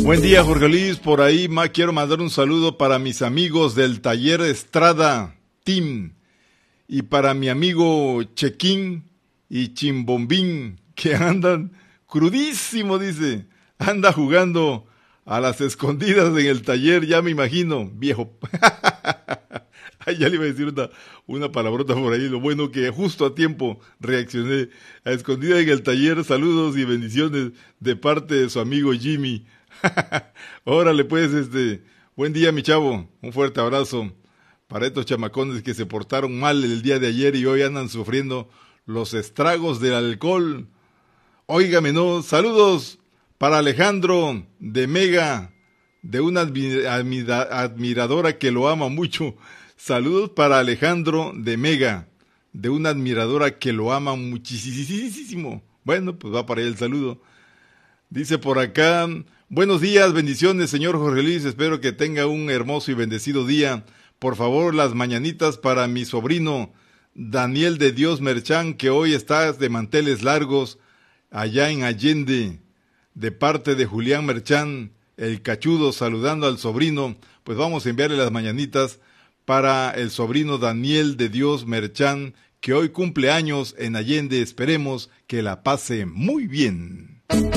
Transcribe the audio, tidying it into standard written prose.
Buen día, Jorge Luis. Por ahí quiero mandar un saludo para mis amigos del taller Estrada Team y para mi amigo Chequín y Chimbombín, que andan crudísimo, dice. Anda jugando a las escondidas en el taller, ya me imagino, viejo. Ay, ya le iba a decir una palabrota por ahí. Lo bueno que justo a tiempo reaccioné. A escondidas en el taller, saludos y bendiciones de parte de su amigo Jimmy. Órale pues, buen día mi chavo, un fuerte abrazo para estos chamacones que se portaron mal el día de ayer y hoy andan sufriendo los estragos del alcohol. Óigame, no, saludos para Alejandro de Mega, de una admiradora que lo ama mucho. Saludos para Alejandro de Mega, de una admiradora que lo ama muchísimo. Bueno, pues va para él el saludo. Dice por acá: buenos días, bendiciones, señor Jorge Luis, espero que tenga un hermoso y bendecido día. Por favor, las mañanitas para mi sobrino Daniel de Dios Merchán, que hoy está de manteles largos allá en Allende, de parte de Julián Merchán, el cachudo, saludando al sobrino. Pues vamos a enviarle las mañanitas para el sobrino Daniel de Dios Merchán, que hoy cumple años en Allende. Esperemos que la pase muy bien.